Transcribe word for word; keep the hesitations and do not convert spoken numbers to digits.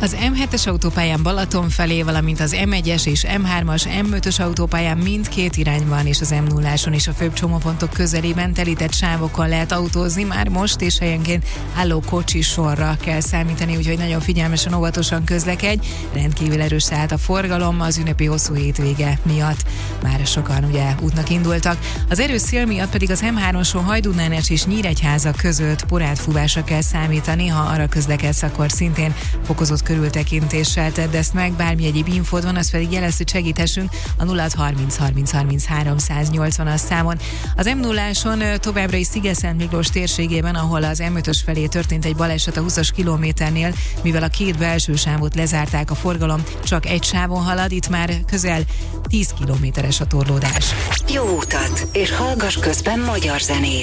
Az em hetes autópályán Balaton felé, valamint az em egyes és em hármas, em ötös autópályán mindkét irányban és az em nulláson is a főbb csomópontok közelében telített sávokon lehet autózni már most, és helyenként álló kocsi sorra kell számítani, úgyhogy nagyon figyelmesen, óvatosan közlekedj. Rendkívül erős tehát a forgalom az ünnepi hosszú hétvége miatt. Már sokan ugye útnak indultak. Az erős szél miatt pedig az em hármason Hajdú-Nánes és Nyíregyháza között porádfúvásra kell számítani, ha arra közlekedsz, akkor szintén fokozott körültekintéssel tedd ezt meg. Bármi egyéb infód van, az pedig jelez, hogy segíthessünk a nulla harminc harminc harminc háromszáznyolcvanas számon. Az em nulláson továbbra is Sziget-Szent Miklós térségében, ahol az em ötös felé történt egy baleset a húszas kilométernél, mivel a két belső sávot lezárták, a forgalom csak egy sávon halad, itt már közel tíz kilométeres a torlódás. Jó utat, és hallgass közben magyar zenét.